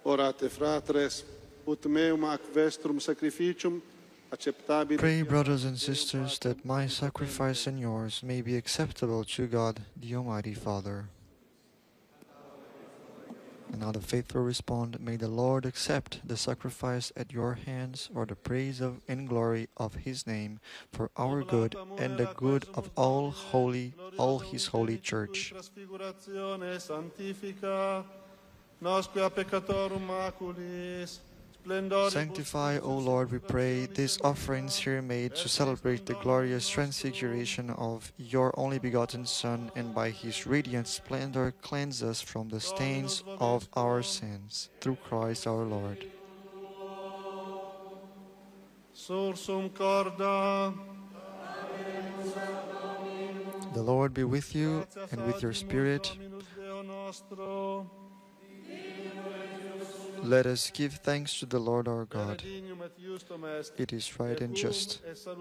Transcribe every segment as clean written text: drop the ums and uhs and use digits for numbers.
Orate fratres, ut meum ac vestrum sacrificium acceptabile. Pray, brothers and sisters, that my sacrifice and yours may be acceptable to God, the Almighty Father. And now the faithful respond, may the Lord accept the sacrifice at your hands for the praise of and glory of His name, for our good and the good of all His holy church. Sanctify, O Lord, we pray, these offerings here made to celebrate the glorious transfiguration of your only begotten Son, and by His radiant splendor cleanse us from the stains of our sins. Through Christ our Lord. Sursum corda. The Lord be with you and with your spirit. Let us give thanks to the Lord our God. It is right and just.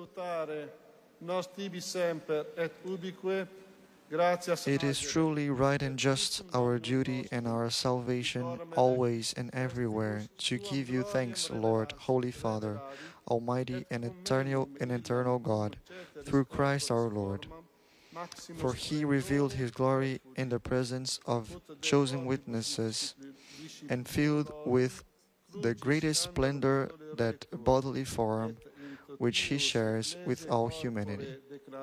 It is truly right and just, our duty and our salvation, always and everywhere, to give you thanks, Lord, Holy Father, Almighty and eternal God, through Christ our Lord. For He revealed His glory in the presence of chosen witnesses, and filled with the greatest splendor that bodily form which He shares with all humanity.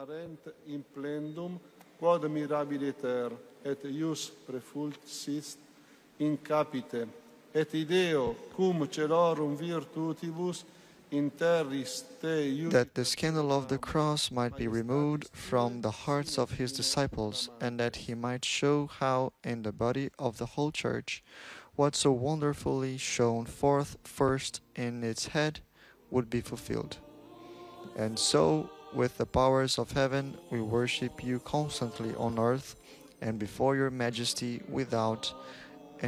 Quod mirabiliter et ius prefulsit in capite, et ideo cum celorum virtutibus in terris te that the scandal of the cross might be removed from the hearts of His disciples, and that He might show how in the body of the whole Church what so wonderfully shone forth first in its head would be fulfilled. And so, with the powers of heaven, we worship you constantly on earth, and before your majesty without,